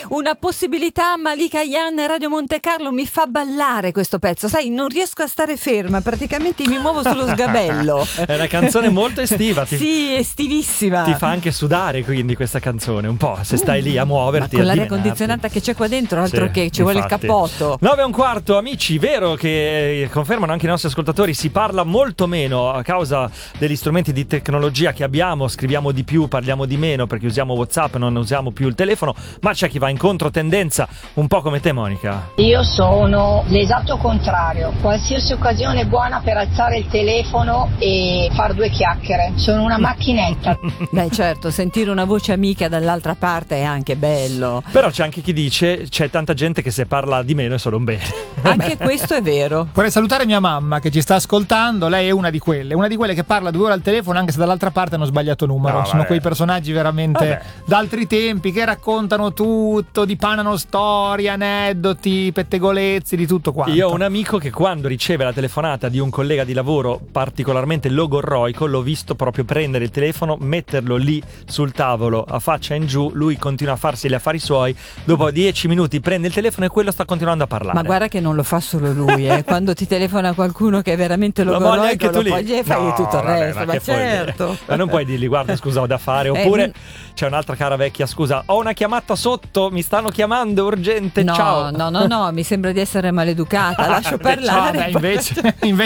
una possibilità. Malika Ayane, Radio Monte Carlo, mi fa ballare questo pezzo, sai, non riesco a stare ferma, praticamente mi muovo sullo sgabello. È una canzone molto estiva. Sì, estivissima. Ti fa anche sudare quindi questa canzone, un po', se stai lì a muoverti. Ma con l'aria condizionata che c'è qua dentro, altro sì, che ci vuole il cappotto. 9:15, amici, vero che confermano anche i nostri ascoltatori, si parla molto meno a causa degli strumenti di tecnologia che abbiamo, scriviamo di più, parliamo di meno perché usiamo WhatsApp, non usiamo più il telefono, ma c'è chi va in controtendenza, un po' come te, Monica. Io sono l'esatto contrario, qualsiasi occasione è buona per alzare il telefono e far due chiacchiere, sono una macchinetta. Beh, certo, sentire una voce amica dall'altra parte è anche bello. Però c'è anche chi dice, c'è tanta gente che se parla di meno è solo un bene. Anche questo è vero. Vorrei salutare mia mamma che ci sta ascoltando, lei è una di quelle che parla 2 ore al telefono anche se dall'altra parte hanno sbagliato numero. No, sono vabbè. quei personaggi veramente d'altri tempi che raccontano tutto, dipanano storie, aneddoti, pettegolezzi, di tutto quanto. Io ho un amico che quando riceve la telefonata di un collega di lavoro particolarmente logorroico, l'ho visto proprio prendere il telefono, metterlo lì sul tavolo a faccia in giù, lui continua a farsi gli affari suoi, dopo 10 minuti prende il telefono e quello sta continuando a parlare. Ma guarda che non lo fa solo lui, quando ti telefona qualcuno che è veramente Lo logorroico, moglie anche tu lì. e fai No, tutto il vabbè, resto, ma che puoi dire? certo. Ma non puoi dirgli guarda scusa ho da fare, oppure c'è un'altra cara vecchia, scusa ho una chiamata sotto, mi stanno chiamando urgente, ciao. No, mi sembra di essere maleducata, lascio parlare. invece